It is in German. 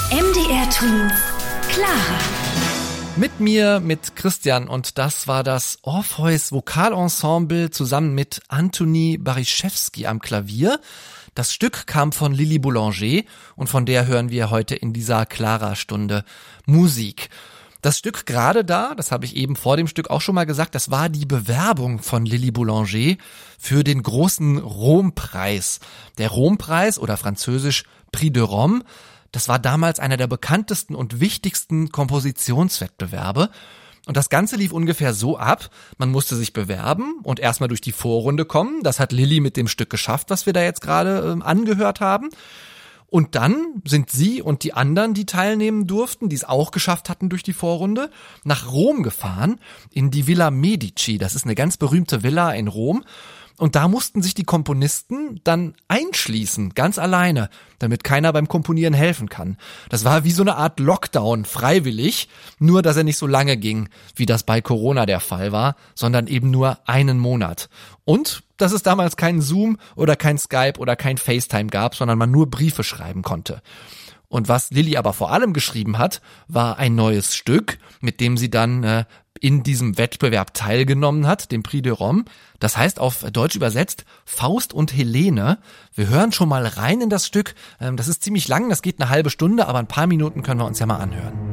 MDR Twins, Clara. Mit Christian, und das war das Orpheus Vokalensemble zusammen mit Anthony Bariszewski am Klavier. Das Stück kam von Lily Boulanger und von der hören wir heute in dieser Clara-Stunde Musik. Das Stück gerade da, das habe ich eben vor dem Stück auch schon mal gesagt, das war die Bewerbung von Lily Boulanger für den großen Rome-Preis. Der Rome-Preis oder französisch Prix de Rome, das war damals einer der bekanntesten und wichtigsten Kompositionswettbewerbe. Und das Ganze lief ungefähr so ab, man musste sich bewerben und erstmal durch die Vorrunde kommen. Das hat Lily mit dem Stück geschafft, was wir da jetzt gerade angehört haben. Und dann sind sie und die anderen, die teilnehmen durften, die es auch geschafft hatten durch die Vorrunde, nach Rom gefahren, in die Villa Medici. Das ist eine ganz berühmte Villa in Rom. Und da mussten sich die Komponisten dann einschließen, ganz alleine, damit keiner beim Komponieren helfen kann. Das war wie so eine Art Lockdown, freiwillig, nur dass er nicht so lange ging, wie das bei Corona der Fall war, sondern eben nur einen Monat. Und dass es damals keinen Zoom oder kein Skype oder kein FaceTime gab, sondern man nur Briefe schreiben konnte. Und was Lily aber vor allem geschrieben hat, war ein neues Stück, mit dem sie dann in diesem Wettbewerb teilgenommen hat, dem Prix de Rome. Das heißt auf Deutsch übersetzt Faust und Helene. Wir hören schon mal rein in das Stück. Das ist ziemlich lang, das geht eine halbe Stunde, aber ein paar Minuten können wir uns ja mal anhören.